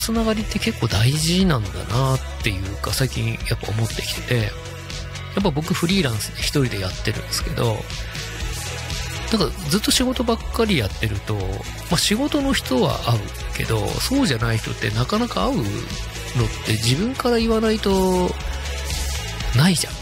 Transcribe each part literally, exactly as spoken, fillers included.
つながりって結構大事なんだなっていうか、最近やっぱ思ってきてて、やっぱ僕フリーランスで一人でやってるんですけど、なんかずっと仕事ばっかりやってると、まあ仕事の人は会うけど、そうじゃない人ってなかなか会うのって自分から言わないとないじゃん。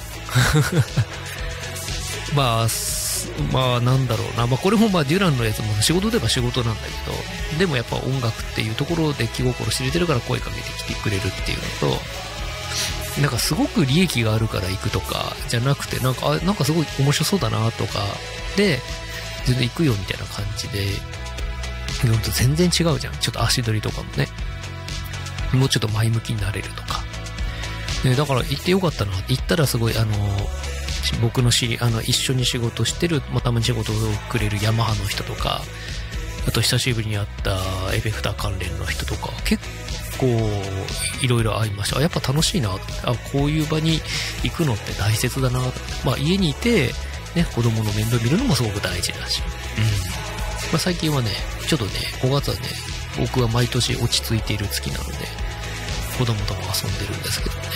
まあ、まあなんだろうな。まあこれもまあデュランのやつも仕事で言えば仕事なんだけど、でもやっぱ音楽っていうところで気心知れてるから声かけてきてくれるっていうのと、なんかすごく利益があるから行くとかじゃなくて、なんか、あ、なんかすごい面白そうだなとかで、全然行くよみたいな感じで、ほんと全然違うじゃん。ちょっと足取りとかもね。もうちょっと前向きになれるとか。ね、だから行ってよかったな。行ったらすごい、あの、僕の知り、あの、一緒に仕事してる、まあ、たまに仕事をくれるヤマハの人とか、あと久しぶりに会ったエフェクター関連の人とか、結構いろいろ会いました。あ、やっぱ楽しいな。あ、こういう場に行くのって大切だな。まあ家にいて、ね、子供の面倒見るのもすごく大事だし。うん。まあ最近はね、ちょっとね、ごがつはね、僕は毎年落ち着いている月なので、子供とも遊んでるんですけどね。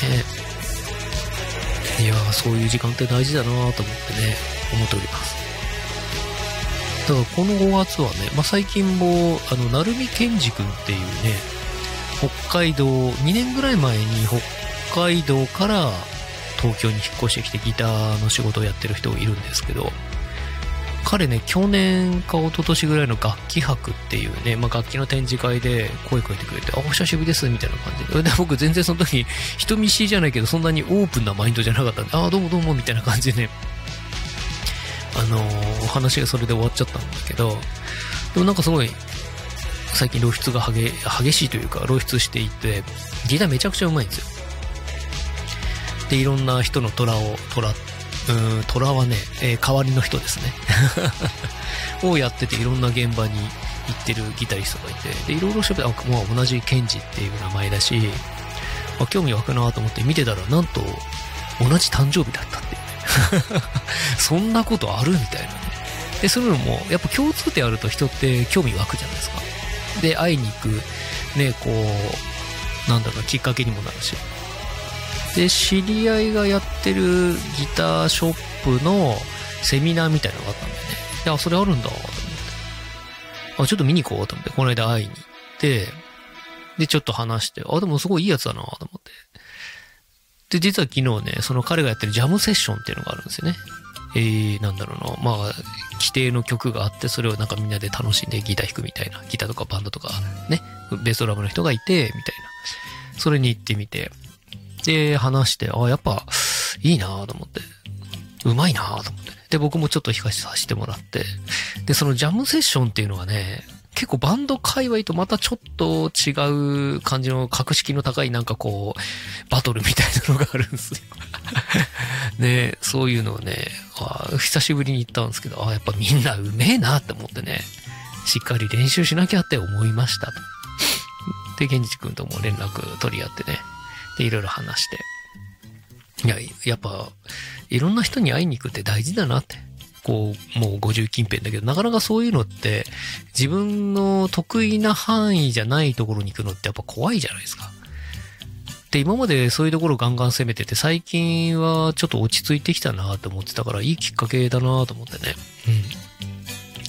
いやー、そういう時間って大事だなと思ってね、思っております。だからこのごがつはね、まあ、最近も、あの、成海健二君っていうね、北海道、にねんぐらい前に北海道から東京に引っ越してきてギターの仕事をやってる人がいるんですけど、彼ね、去年か一昨年ぐらいの楽器博っていうね、まあ、楽器の展示会で声かけてくれて、あ、お久しぶりですみたいな感じで。で、僕全然その時人見知りじゃないけど、そんなにオープンなマインドじゃなかったんで、あ、どうもどうもみたいな感じでね、あのー、お話がそれで終わっちゃったんだけど、でもなんかすごい最近露出が激、激しいというか露出していて、ギターめちゃくちゃうまいんですよ。で、いろんな人の虎を、虎、うーん、虎はね、えー、代わりの人ですね。をやってて、いろんな現場に行ってるギタリストがいて、で、いろいろ喋って、あ、まあ同じケンジっていう名前だし、あ、興味湧くなと思って見てたら、なんと同じ誕生日だったっていうね。そんなことあるみたいなね。で、そういうのも、やっぱ共通点あると人って興味湧くじゃないですか。で、会いに行く、ね、こう、なんだろうな、きっかけにもなるし。で、知り合いがやってるギターショップのセミナーみたいなのがあったんだよね。いや、それあるんだ、と思って。あ、ちょっと見に行こうと思って、この間会いに行って、で、ちょっと話して、あ、でもすごいいいやつだな、と思って。で、実は昨日ね、その彼がやってるジャムセッションっていうのがあるんですよね。えー、なんだろうな、まあ、規定の曲があって、それをなんかみんなで楽しんでギター弾くみたいな、ギターとかバンドとかね、ベースドラムの人がいて、みたいな。それに行ってみて、で、話して、あ、やっぱ、いいなぁと思って、うまいなぁと思って、ね。で、僕もちょっと弾かさせてもらって、で、そのジャムセッションっていうのがね、結構バンド界隈とまたちょっと違う感じの格式の高いなんかこう、バトルみたいなのがあるんですよ。ね、そういうのをね、あ、久しぶりに行ったんですけど、あ、やっぱみんなうめえなって思ってね、しっかり練習しなきゃって思いましたと。で、ケンジ君とも連絡取り合ってね、で、いろいろ話して。いや、やっぱ、いろんな人に会いに行くって大事だなって。こう、もうごじゅう近辺だけど、なかなかそういうのって、自分の得意な範囲じゃないところに行くのってやっぱ怖いじゃないですか。で、今までそういうところガンガン攻めてて、最近はちょっと落ち着いてきたなと思ってたから、いいきっかけだなと思ってね。うん。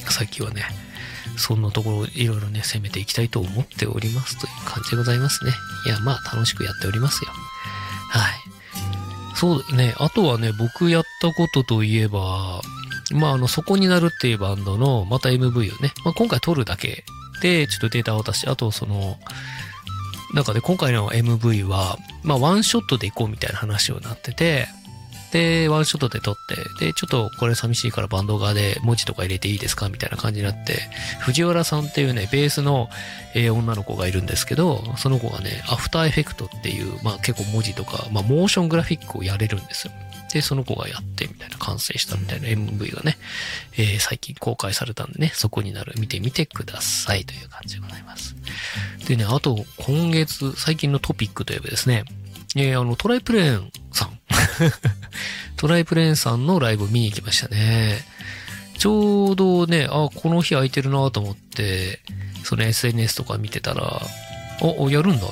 最近はね、そんなところいろいろね、攻めていきたいと思っておりますという感じでございますね。いや、まあ楽しくやっておりますよ。はい。そうね、あとはね、僕やったことといえば、まああの、そこになるっていうバンドの、また エムブイ をね、まあ今回撮るだけで、ちょっとデータを渡して、あとその、なんかね、今回の エムブイ は、まあワンショットで行こうみたいな話をなってて、で、ワンショットで撮って、で、ちょっとこれ寂しいからバンド側で文字とか入れていいですかみたいな感じになって、藤原さんっていうね、ベースの、えー、女の子がいるんですけど、その子がね、アフターエフェクトっていう、まあ結構文字とか、まあモーショングラフィックをやれるんですよ。で、その子がやってみたいな、完成したみたいな エムブイ がね、えー、最近公開されたんでね、そこになる、見てみてくださいという感じでございます。でね、あと、今月、最近のトピックといえばですね、えー、あの、トライプレーンさん。トライプレーンさんのライブを見に行きましたね。ちょうどね、あ、この日空いてるなと思って、その エスエヌエス とか見てたら、お、お、やるんだと